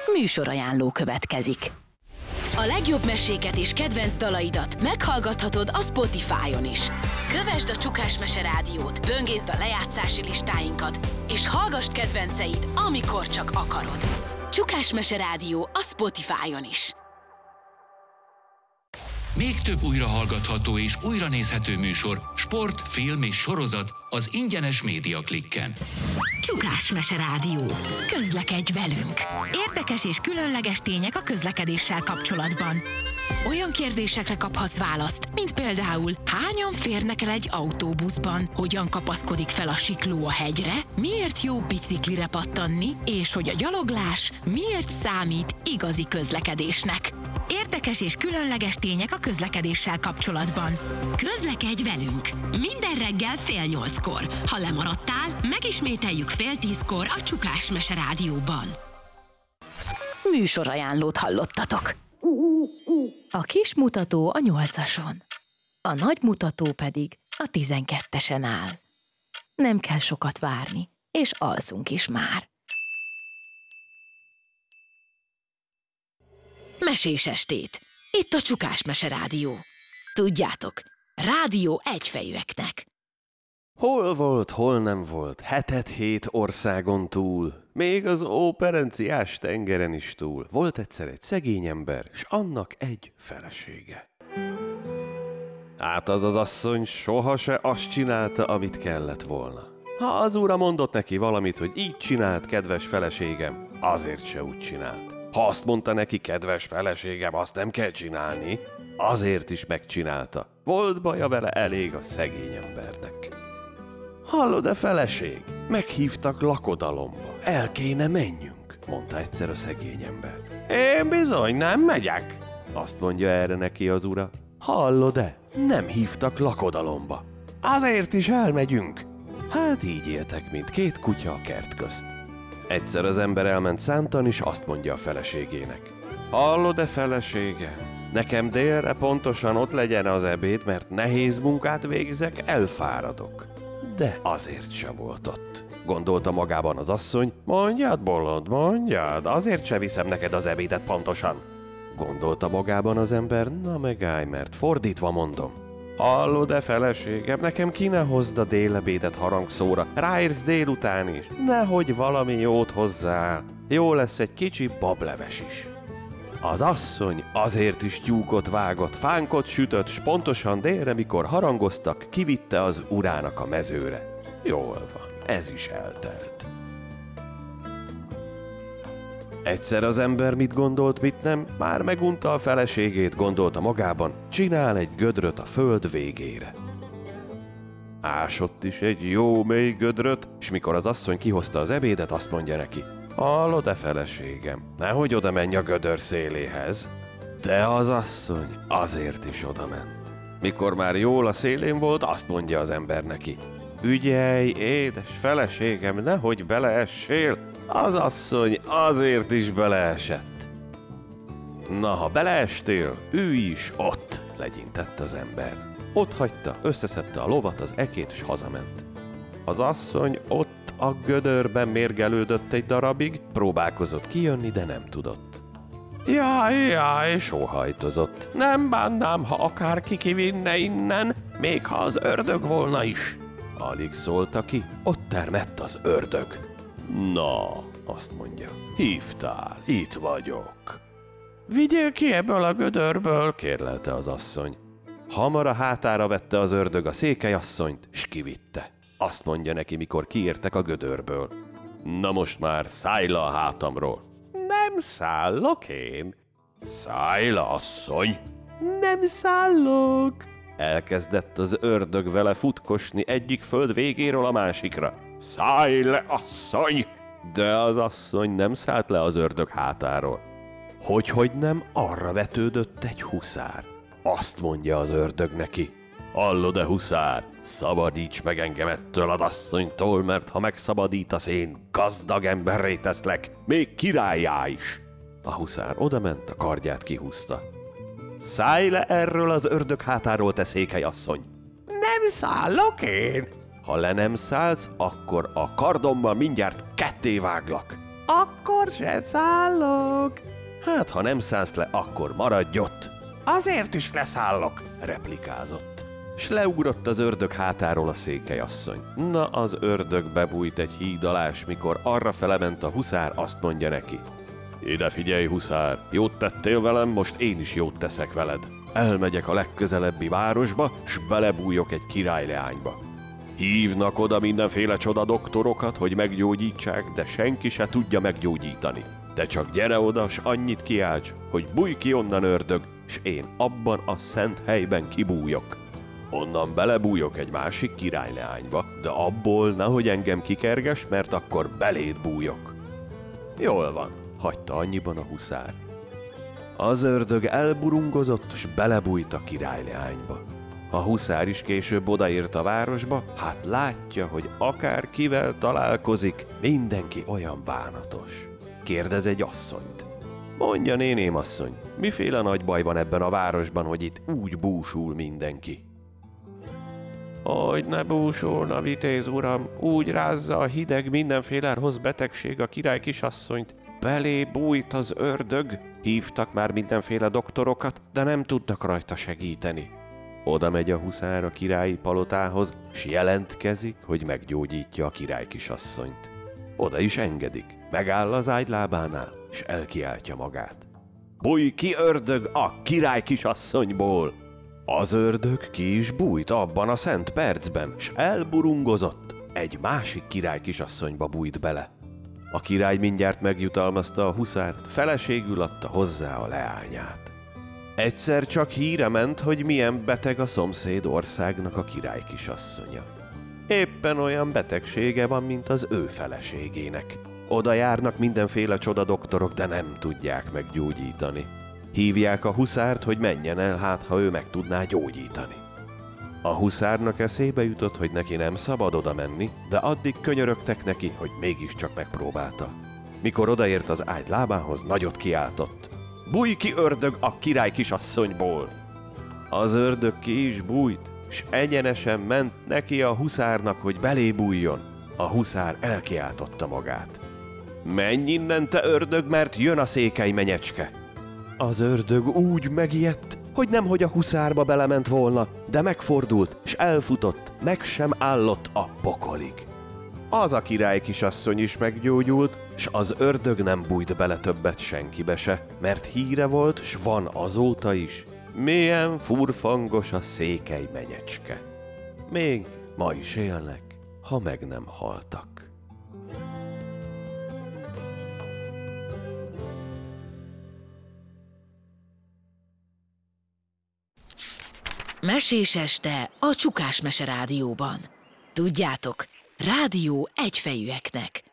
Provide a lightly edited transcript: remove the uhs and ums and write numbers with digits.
Műsorajánló következik. A legjobb meséket és kedvenc dalaidat meghallgathatod a Spotify-on is. Kövesd a Csukás Mese Rádiót, böngészd a lejátszási listáinkat, és hallgasd kedvenceid, amikor csak akarod. Csukás Mese Rádió a Spotify-on is. Még több újrahallgatható és újranézhető műsor, sport, film és sorozat az ingyenes Média Klikken. Csukás Mese Rádió. Közlekedj velünk! Érdekes és különleges tények a közlekedéssel kapcsolatban. Olyan kérdésekre kaphatsz választ, mint például: hányan férnek el egy autóbuszban, hogyan kapaszkodik fel a sikló a hegyre, miért jó biciklire pattanni, és hogy a gyaloglás miért számít igazi közlekedésnek. Érdekes és különleges tények a közlekedéssel kapcsolatban. Közlekedj velünk! Minden reggel 7:30. Ha lemaradtál, megismételjük 9:30 a Csukás Mese Rádióban. Műsorajánlót hallottatok. A kis mutató a 8-ason, a nagy mutató pedig a 12-esen áll. Nem kell sokat várni, és alszunk is már. Mesés estét! Itt a Csukás Mese Rádió. Tudjátok, rádió egyfejűeknek. Hol volt, hol nem volt, 7 országon túl, még az óperenciás tengeren is túl. Volt egyszer egy szegény ember, s annak egy felesége. Hát az az asszony soha se azt csinálta, amit kellett volna. Ha az ura mondott neki valamit, hogy így csinált, kedves feleségem, azért se úgy csinált. Ha azt mondta neki, kedves feleségem, azt nem kell csinálni, azért is megcsinálta. Volt baja vele elég a szegény embernek. Hallod-e, feleség? Meghívtak lakodalomba. El kéne menjünk, mondta egyszer a szegény ember. Én bizony nem megyek, azt mondja erre neki az ura. Hallod-e? Nem hívtak lakodalomba. Azért is elmegyünk. Hát így éltek, mint két kutya a kert közt. Egyszer az ember elment szántan, és azt mondja a feleségének. Hallod-e, felesége? Nekem délre pontosan ott legyen az ebéd, mert nehéz munkát végzek, elfáradok. De azért se volt ott. Gondolta magában az asszony. Mondjad, bolond, mondjad, azért se viszem neked az ebédet pontosan. Gondolta magában az ember. Na megállj, mert fordítva mondom. Hallod-e, feleségem, nekem ki ne hozd a délebédet harangszóra, ráérsz délután is. Nehogy valami jót hozzá. Jó lesz egy kicsi bableves is. Az asszony azért is tyúkot vágott, fánkot sütött, s pontosan délre, mikor harangoztak, kivitte az urának a mezőre. Jól van, ez is eltelt. Egyszer az ember mit gondolt, mit nem, már megunta a feleségét, gondolta magában, csinál egy gödröt a föld végére. Ásott is egy jó mély gödröt, s mikor az asszony kihozta az ebédet, azt mondja neki. Hallod-e, feleségem, nehogy oda menj a gödör széléhez. De az asszony azért is oda ment. Mikor már jól a szélén volt, azt mondja az ember neki. Ügyelj, édes feleségem, nehogy beleessél. Az asszony azért is beleesett. Na, ha beleestél, ülj is ott, legyintett az ember. Ott hagyta, összeszedte a lovat, az ekét, és hazament. Az asszony ott a gödörben mérgelődött egy darabig, próbálkozott kijönni, de nem tudott. Jaj, sóhajtozott. Nem bánnám, ha akárki kivinne innen, még ha az ördög volna is. Alig szólta ki, ott termett az ördög. Na, azt mondja, hívtál, itt vagyok. Vigyél ki ebből a gödörből, kérlelte az asszony. Hamar a hátára vette az ördög a székelyasszonyt, s kivitte. Azt mondja neki, mikor kiértek a gödörből. Na most már szállj le a hátamról. Nem szállok én. Szállj le, asszony. Nem szállok. Elkezdett az ördög vele futkosni egyik föld végéről a másikra. Szállj le, asszony! De az asszony nem szállt le az ördög hátáról. Hogy nem, arra vetődött egy huszár. Azt mondja az ördög neki. Hallod-e, huszár? Szabadíts meg engem ettől az asszonytól, mert ha megszabadítasz, én gazdag emberré teszlek, még királlyá is. A huszár odament, a kardját kihúzta. Szállj le erről az ördög hátáról, te székelyasszony! Nem szállok én! Ha le nem szállsz, akkor a kardommal mindjárt ketté váglak. Akkor se szállok. Hát, ha nem szállsz le, akkor maradj ott. Azért is leszállok, replikázott. S leugrott az ördög hátáról a székelyasszony. Na, az ördög bebújt egy híd alá, s mikor arrafele ment a huszár, azt mondja neki: ide figyelj, huszár, jót tettél velem, most én is jót teszek veled. Elmegyek a legközelebbi városba, s belebújok egy királyleányba. Hívnak oda mindenféle csoda doktorokat, hogy meggyógyítsák, de senki se tudja meggyógyítani. Te csak gyere oda, s annyit kiálts, hogy bújj ki onnan, ördög, s én abban a szent helyben kibújok. Onnan belebújok egy másik királyleányba, de abból nehogy engem kikerges, mert akkor beléd bújok. Jól van, hagyta annyiban a huszár. Az ördög elburungozott, s belebújt a királyleányba. A huszár is később odaért a városba, hát látja, hogy akár kivel találkozik, mindenki olyan bánatos. Kérdez egy asszonyt. Mondja, néném asszony, miféle nagy baj van ebben a városban, hogy itt úgy búsul mindenki? Hogy ne búsulna, vitéz uram, úgy rázza a hideg, mindenféle rossz betegség a király kisasszonyt. Belé bújt az ördög, hívtak már mindenféle doktorokat, de nem tudnak rajta segíteni. Oda megy a huszár a királyi palotához, s jelentkezik, hogy meggyógyítja a király kisasszonyt. Oda is engedik, megáll az ágy lábánál, s elkiáltja magát. Bújj ki, ördög, a király kisasszonyból! Az ördög ki is bújt abban a szent percben, s elburungozott, egy másik király kisasszonyba bújt bele. A király mindjárt megjutalmazta a huszárt, feleségül adta hozzá a leányát. Egyszer csak híre ment, hogy milyen beteg a szomszéd országnak a király kisasszonya. Éppen olyan betegsége van, mint az ő feleségének. Oda járnak mindenféle csodadoktorok, de nem tudják meggyógyítani. Hívják a huszárt, hogy menjen el, hát ha ő meg tudná gyógyítani. A huszárnak eszébe jutott, hogy neki nem szabad oda menni, de addig könyörögtek neki, hogy mégiscsak megpróbálta. Mikor odaért az ágy lábához, nagyot kiáltott. Bújj ki, ördög, a király kisasszonyból! Az ördög ki is bújt, s egyenesen ment neki a huszárnak, hogy belé bújjon. A huszár elkiáltotta magát. Menj innen, te ördög, mert jön a székely menyecske! Az ördög úgy megijedt, hogy nemhogy a huszárba belement volna, de megfordult, s elfutott, meg sem állott a pokolig. Az a király kisasszony is meggyógyult, s az ördög nem bújt bele többet senkibe se, mert híre volt, s van azóta is, milyen furfangos a székely menyecske. Még ma is élnek, ha meg nem haltak. Mesés este a Csukás Mese Rádióban. Tudjátok, rádió egyfejűeknek.